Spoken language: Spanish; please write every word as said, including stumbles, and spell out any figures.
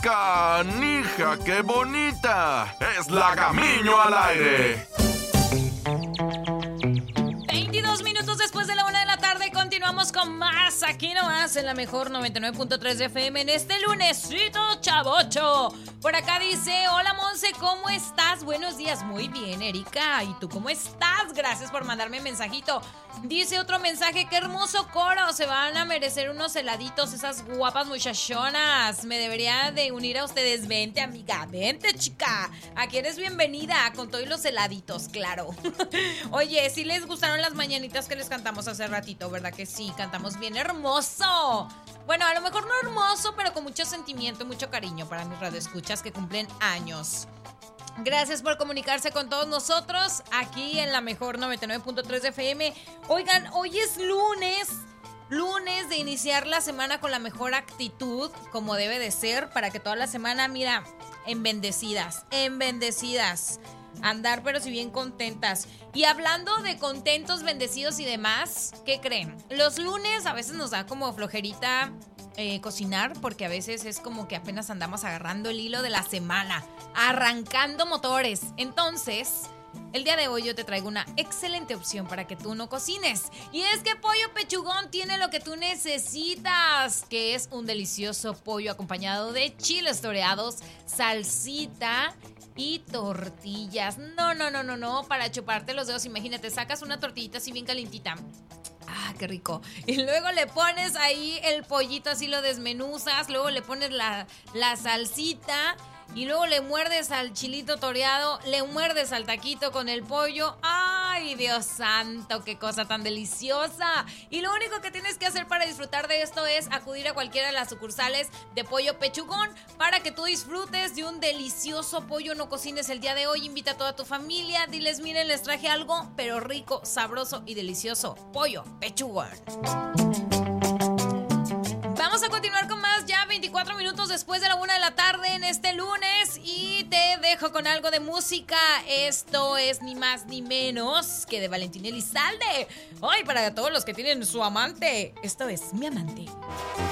¡Canija, qué bonita! ¡Es la Gamiño al aire! veintidós minutos después de la una de la tarde, continuamos con más. Aquí nomás en la mejor noventa y nueve punto tres de F M en este lunesito chavocho. Por acá dice: hola Monse, ¿cómo estás? Buenos días. Muy bien, Erika. ¿Y tú cómo estás? Gracias por mandarme mensajito. Dice otro mensaje: qué hermoso coro. Se van a merecer unos heladitos esas guapas muchachonas. Me debería de unir a ustedes. Vente, amiga. Vente, chica. Aquí eres bienvenida con todos los heladitos, claro. Oye, ¿sí les gustaron las mañanitas que les cantamos hace ratito? ¿Verdad que sí? Cantamos bien hermoso. Bueno, a lo mejor no hermoso, pero con mucho sentimiento y mucho cariño para mis radioescuchas que cumplen años. Gracias por comunicarse con todos nosotros aquí en la mejor noventa y nueve punto tres de F M. Oigan, hoy es lunes, lunes de iniciar la semana con la mejor actitud, como debe de ser, para que toda la semana, mira, en bendecidas, en bendecidas. Andar pero si bien contentas. Y hablando de contentos, bendecidos y demás, ¿qué creen? Los lunes a veces nos da como flojerita eh, cocinar, porque a veces es como que apenas andamos agarrando el hilo de la semana, arrancando motores. Entonces, el día de hoy yo te traigo una excelente opción para que tú no cocines. Y es que Pollo Pechugón tiene lo que tú necesitas, que es un delicioso pollo acompañado de chiles toreados, salsita y tortillas. No, no, no, no, no, para chuparte los dedos. Imagínate, sacas una tortillita así bien calientita. Ah, qué rico. Y luego le pones ahí el pollito, así lo desmenuzas. Luego le pones la, la salsita. Y luego le muerdes al chilito toreado, le muerdes al taquito con el pollo. ¡Ay, Dios santo! ¡Qué cosa tan deliciosa! Y lo único que tienes que hacer para disfrutar de esto es acudir a cualquiera de las sucursales de Pollo Pechugón para que tú disfrutes de un delicioso pollo. No cocines el día de hoy, invita a toda tu familia. Diles: miren, les traje algo, pero rico, sabroso y delicioso. Pollo Pechugón. Vamos a continuar con más ya veinticuatro minutos después de la una de la tarde en este lunes, y te dejo con algo de música. Esto es ni más ni menos que de Valentín Elizalde. Ay, para todos los que tienen su amante, esto es Mi Amante.